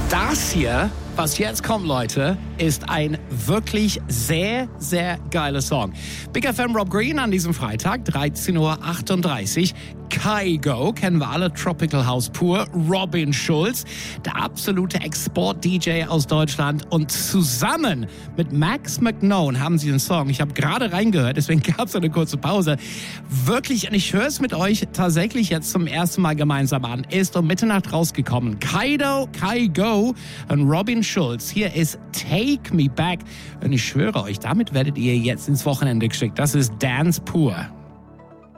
Das hier, was jetzt kommt, Leute, ist ein wirklich sehr, sehr geiler Song. Big FM Rob Green an diesem Freitag, 13:38 Uhr. Kygo, kennen wir alle, Tropical House pur. Robin Schulz, der absolute Export-DJ aus Deutschland. Und zusammen mit Max McKnone haben sie den Song, ich habe gerade reingehört, deswegen gab es eine kurze Pause, wirklich, und ich höre es mit euch tatsächlich jetzt zum ersten Mal gemeinsam an, ist um Mitternacht rausgekommen. Kygo und Robin Schulz. Hier ist Take Me Back. Und ich schwöre euch, damit werdet ihr jetzt ins Wochenende geschickt. Das ist Dance pur.